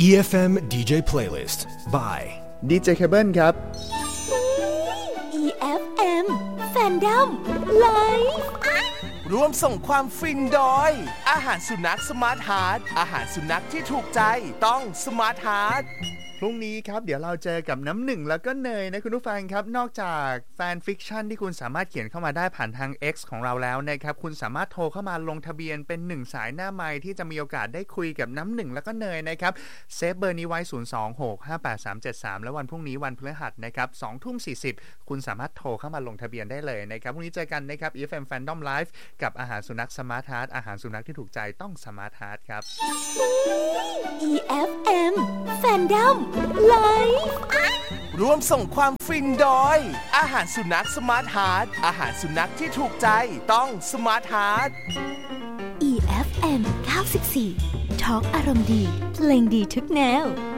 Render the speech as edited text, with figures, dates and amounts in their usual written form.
EFM DJ Playlist by DJ Cable ครับ EFM Fandom Live ร่วมส่งความฟินโดยอาหารสุนัขสมาร์ทฮาร์ทอาหารสุนัขที่ถูกใจต้องสมาร์ทฮาร์ทพรุ่งนี้ครับเดี๋ยวเราเจอกับน้ำหนึ่งแล้วก็เนยนะคุณผู้ฟังครับนอกจากแฟนฟิกชันที่คุณสามารถเขียนเข้ามาได้ผ่านทาง X ของเราแล้วนะครับคุณสามารถโทรเข้ามาลงทะเบียนเป็น1สายหน้าไมค์ที่จะมีโอกาสได้คุยกับน้ำหนึ่งแล้วก็เนยนะครับเซฟเบอร์นี้ไว้026583373แล้ววันพรุ่งนี้วันพฤหัสนะครับ 20:40 คุณสามารถโทรเข้ามาลงทะเบียนได้เลยนะครับพรุ่งนี้เจอกันนะครับ EFM Fandom Live กับอาหารสุนัข Smart Heart อาหารสุนัขที่ถูกใจต้อง Smart Heart ครับ EFM Fandom Live ร่วมส่งความฟินโดยอาหารสุนัขสมาร์ทฮาร์ทอาหารสุนัขที่ถูกใจต้องสมาร์ทฮาร์ท EFM 94 Talk อารมณ์ดีเพลงดีทุกแนว